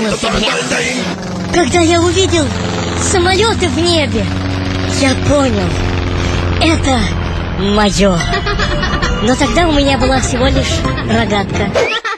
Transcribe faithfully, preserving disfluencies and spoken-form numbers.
тронуться меня. Когда я увидел самолеты в небе, я понял, это мое. Но тогда у меня была всего лишь рогатка.